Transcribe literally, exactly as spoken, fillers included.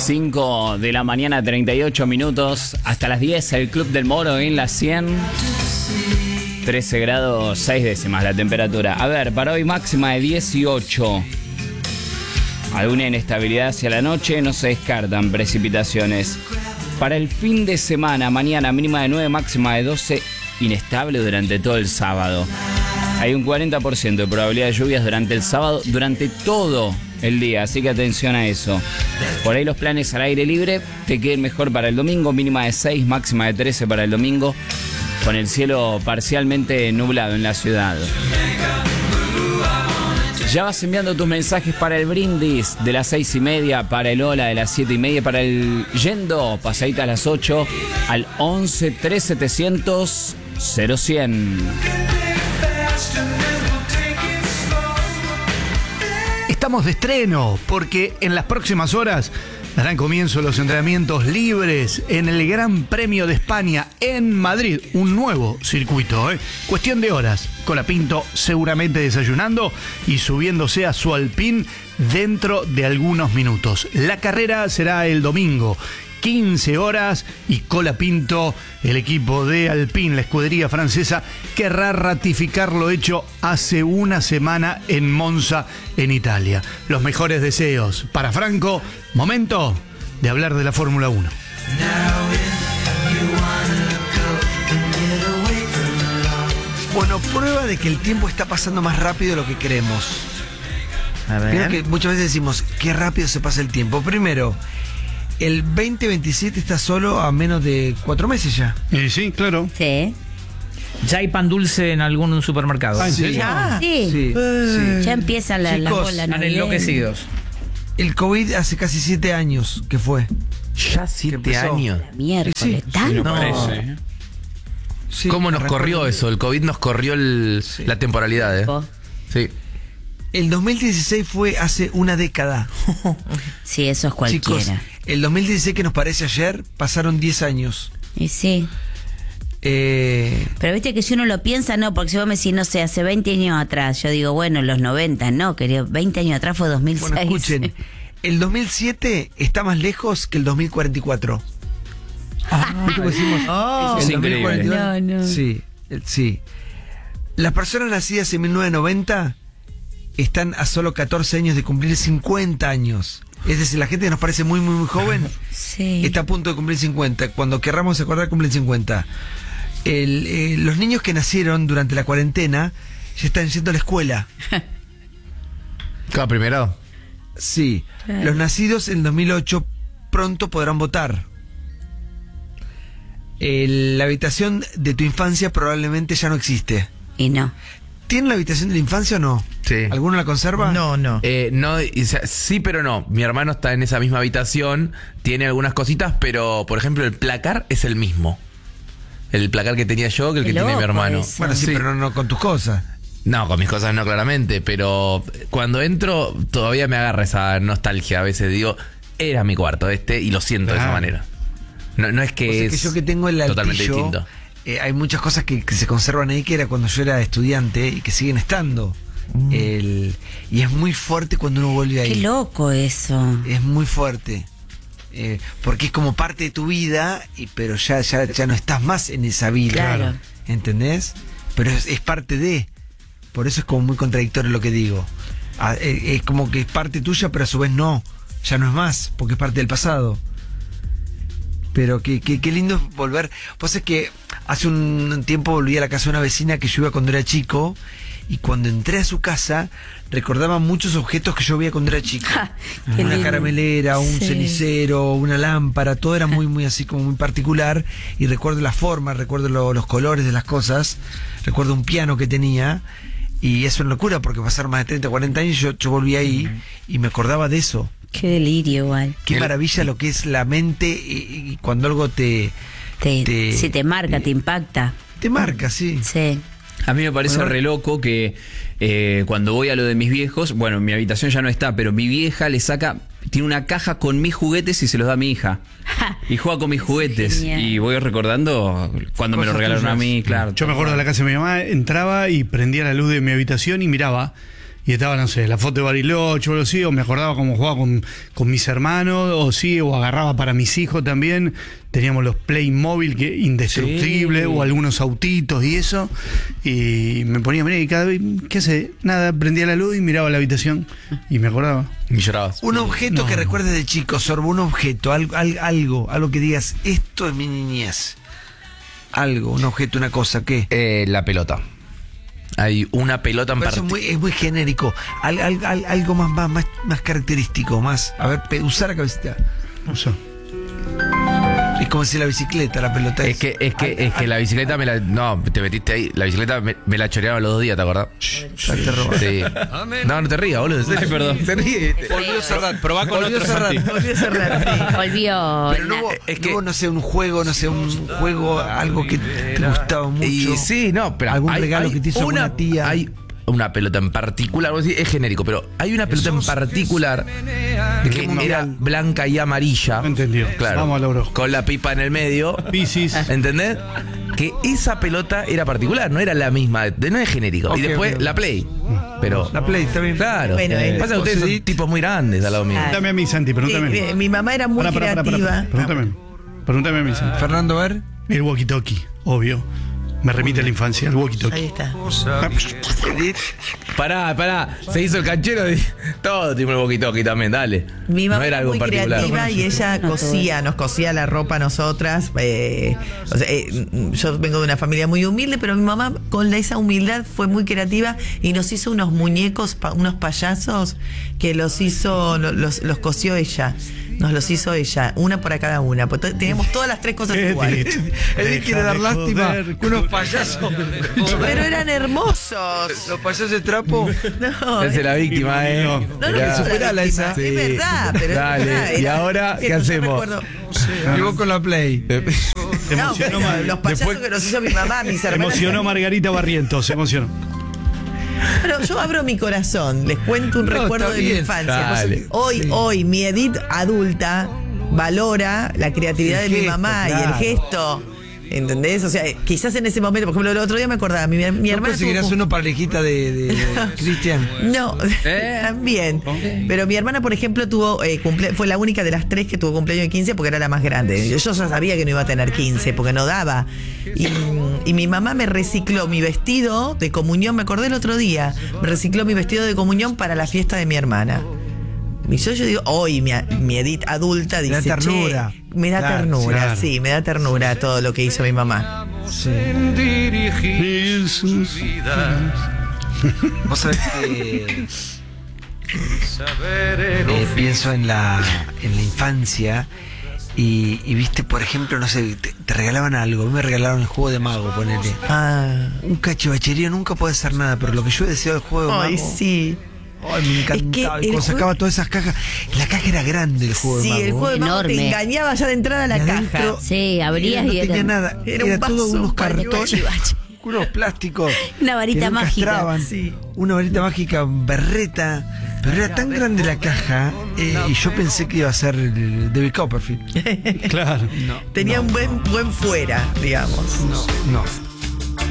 cinco de la mañana, treinta y ocho minutos. Hasta las diez, el Club del Moro en la cien. trece grados, seis décimas la temperatura. A ver, para hoy máxima de dieciocho. Alguna inestabilidad hacia la noche, no se descartan precipitaciones. Para el fin de semana, mañana mínima de nueve, máxima de doce, inestable durante todo el sábado. Hay un cuarenta por ciento de probabilidad de lluvias durante el sábado, durante todo el día, así que atención a eso. Por ahí los planes al aire libre te queden mejor para el domingo, mínima de seis, máxima de trece para el domingo, con el cielo parcialmente nublado en la ciudad. Ya vas enviando tus mensajes para el brindis de las seis y media, para el hola de las siete y media, para el yendo, pasadita a las ocho, al once tres setecientos cero cien. Estamos de estreno porque en las próximas horas darán comienzo los entrenamientos libres en el Gran Premio de España en Madrid. Un nuevo circuito, ¿eh? Cuestión de horas. Colapinto seguramente desayunando y subiéndose a su Alpine dentro de algunos minutos. La carrera será el domingo, quince horas, y Colapinto, el equipo de Alpine, la escudería francesa, querrá ratificar lo hecho hace una semana en Monza, en Italia. Los mejores deseos para Franco. Momento de hablar de la Fórmula uno. Bueno, prueba de que el tiempo está pasando más rápido de lo que creemos. A ver. Creo que muchas veces decimos, qué rápido se pasa el tiempo. Primero, el veinte veintisiete está solo a menos de cuatro meses ya. Eh, sí, claro. Sí. Ya hay pan dulce en algún supermercado. Ah, ¿en serio? Ya, sí. Sí, sí. Ya empieza la, la Chicos, bola Están navideña. enloquecidos. El COVID hace casi siete años que fue. Ya siete empezó. años. La miércoles, Sí, ¿tanto? no Parece, ¿eh? Sí, ¿Cómo nos arrancó corrió el- eso? El COVID nos corrió el, Sí. la temporalidad, ¿eh? Oh, Sí. El dos mil dieciséis fue hace una década. sí, eso es cualquiera. Chicos, el dos mil dieciséis que nos parece ayer, pasaron diez años. Y sí. Eh, Pero viste que si uno lo piensa, no, porque si vos me decís, no sé, hace veinte años atrás, yo digo, bueno, los noventa, no, querido, veinte años atrás fue dos mil seis. bueno, escuchen, el dos mil siete está más lejos que el dos mil cuarenta y cuatro. ¿Viste cómo decimos? Ah, es El dos mil cuarenta y dos. increíble. No, no. Sí, el- sí. Las personas nacidas en mil novecientos noventa están a solo catorce años de cumplir cincuenta años. Es decir, la gente que nos parece muy, muy, muy joven Sí. está a punto de cumplir cincuenta. Cuando querramos acordar, cumplen cincuenta. El, eh, los niños que nacieron durante la cuarentena ya están yendo a la escuela. Claro, primero. Sí. Claro. Los nacidos en dos mil ocho pronto podrán votar. El- la habitación de tu infancia probablemente ya no existe. Y no. ¿Tienen la habitación de la infancia o no? Sí. ¿Alguno la conserva? No, no. Eh, no, y, o sea, sí, pero no. Mi hermano está en esa misma habitación, tiene algunas cositas, pero por ejemplo el placar es el mismo. El placar que tenía yo que el Qué que tiene mi loco hermano. eso. Bueno, sí, Sí. pero no, no con tus cosas. No, con mis cosas no, claramente, pero cuando entro todavía me agarra esa nostalgia. A veces digo, era mi cuarto este y lo siento de esa Claro. manera. No, no es que O sea, es que yo que tengo el totalmente altillo, distinto. eh, hay muchas cosas que, que se conservan ahí que era cuando yo era estudiante y que siguen estando. El, y es muy fuerte cuando uno vuelve ahí. Qué loco eso. Es muy fuerte. Eh, porque es como parte de tu vida, y, pero ya, ya, ya no estás más en esa vida. Claro. ¿Entendés? Pero es, es parte de. Por eso es como muy contradictorio lo que digo. Ah, eh, es como que es parte tuya, pero a su vez no. Ya no es más, porque es parte del pasado. Pero qué, qué, qué lindo es volver. Pues es que hace un tiempo volví a la casa de una vecina que yo iba cuando era chico. Y cuando entré a su casa, recordaba muchos objetos que yo veía cuando era chico. Qué Una lindo. caramelera, un Sí. cenicero, una lámpara, todo era muy, muy así como muy particular. Y recuerdo la forma, recuerdo lo- los colores de las cosas, recuerdo un piano que tenía. Y eso es locura, porque pasaron más de treinta, cuarenta años y yo, yo volví ahí y me acordaba de eso. Qué delirio igual. Qué El- maravilla lo que es la mente y, y cuando algo te, Te, Te- si te marca, te- te impacta. te marca, sí. Sí. A mí me parece Bueno, re loco que eh, cuando voy a lo de mis viejos, bueno, mi habitación ya no está, pero mi vieja le saca, tiene una caja con mis juguetes y se los da a mi hija. Y juega con mis Eso es juguetes. genial. Y voy recordando cuando me lo Cosas regalaron a tuyas. mí, claro. Yo me acuerdo de la casa de mi mamá, entraba y prendía la luz de mi habitación y miraba. y estaba, no sé, la foto de Bariloche o algo así, o me acordaba cómo jugaba con, con mis hermanos, o sí, o agarraba para mis hijos también. Teníamos los Playmobil, que indestructibles, Sí. o algunos autitos y eso. Y me ponía a mirar y cada vez, ¿qué hace? Nada, prendía la luz y miraba la habitación y me acordaba. Y llorabas. Un objeto No. que recuerdes de chico, Sorbo, un objeto, algo, al- algo, algo que digas, esto es mi niñez. Algo, un objeto, una cosa, ¿qué? Eh, la pelota. Hay una pelota en Pero eso es particular. muy, es muy genérico. Al- al- al- algo más, más, más, más característico, más. A ver, pe- usar la cabecita. Eso. Es como si la bicicleta, la pelota. Es que, es que, es que la bicicleta me la. No, te metiste ahí. La bicicleta me, me la chorearon los dos días, ¿te acordás? Ya te robó. Sí. No, no te rías, boludo. Ay, perdón. Te ríes. Volvió a cerrar. Probá con Volvió a otro, cerrar. Santi. Volvió a cerrar. Volvió. Pero no hubo, Es no que- hubo, no sé, un juego, no sé, un juego, algo que te gustaba mucho. Y sí, no, pero. Algún hay- regalo hay que te hizo una alguna tía. Hay una pelota en particular, vos decís, es genérico, pero hay una pelota en particular que era blanca y amarilla. No entendió. Claro. Vamos a la Orojo. Con la pipa en el medio. Piscis. ¿Entendés? Que esa pelota era particular, no era la misma, de- no es genérico. Ok, y después ok. la Play. Pero. La Play, está bien. Claro. Bueno, Eh, eh, pasa que ustedes son José- tipos muy grandes al lado mío. Pregúntame a mí, Santi, pregúntame. Eh, eh, mi mamá era muy Pará, pará, pará, creativa. pará, pará. Pregúntame. Pregúntame a mí, Santi. Fernando, a ver. El walkie-talkie, obvio. Me remite a la infancia, el Ahí walkie-talkie. está. Edith. Pará, pará. Se hizo el canchero de. Todo tipo el boquitoqui también, dale. Mi mamá no era era algo muy en particular. creativa y ella No, cosía, nos cosía la ropa a nosotras. eh, o sea, eh, yo vengo de una familia muy humilde, pero mi mamá con la- esa humildad fue muy creativa y nos hizo unos muñecos, pa- unos payasos que los hizo, lo- los, los cosió ella. Nos los hizo ella, una para cada una. Pues to- teníamos todas las tres cosas iguales. Edith quiere dar lástima. Unos payasos. Pero eran hermosos. Los payasos de trapo. No, Esa es la víctima, eh. No, no, Mirá. no, Superala la víctima. esa. Es verdad, pero es Dale, verdad, ¿y era- ahora qué yo hacemos? recuerdo- Y vos con la Play. Te No, emocionó, pero Mar- los payasos después- que nos hizo mi mamá, mis te hermanas. emocionó Margarita Barrientos, se emocionó. Pero yo abro mi corazón, les cuento un No, recuerdo está de mi bien. infancia. Dale. Hoy, Sí. hoy, mi Edith adulta valora la creatividad El de mi gesto, mamá y el claro. gesto. ¿Entendés? O sea, quizás en ese momento, por ejemplo, el otro día me acordaba, mi, mi ¿No hermana. conseguirás tuvo- uno para la hijita de, de- de Cristian? No, también. Pero mi hermana, por ejemplo, tuvo eh, cumple- fue la única de las tres que tuvo cumpleaños de quince porque era la más grande. Yo ya sabía que no iba a tener quince porque no daba. Y, y mi mamá me recicló mi vestido de comunión, me acordé el otro día, me recicló mi vestido de comunión para la fiesta de mi hermana. Y yo, yo digo, hoy mi, mi Edith adulta Me da dice, ternura. "Che", me da Claro, ternura, claro. sí, me da ternura todo lo que hizo mi mamá. Sí. Vos sabés que eh, pienso en la, en la infancia y, y viste, por ejemplo, no sé, te, te regalaban algo. A mí me regalaron el juego de mago, ponele. Ah, Un cachivacherío nunca puede ser nada, pero lo que yo deseaba del juego de ay, mago. sí. Ay, me encantaba. que y el cuando juego- sacaba todas esas cajas, la caja era grande el juego Sí, de mago. el juego de mago te Enorme. engañaba ya de entrada a la Y caja. adentro Sí, abrías no y tenía era- nada. era Era, un todo vaso, unos un pañuelo. cartones, unos plásticos. Una varita que no mágica. encastraban. Sí. Una varita mágica, berreta. Pero era tan grande la caja eh, y yo pensé que iba a ser el David Copperfield. Claro. Tenía un buen, buen fuera, digamos. No, no.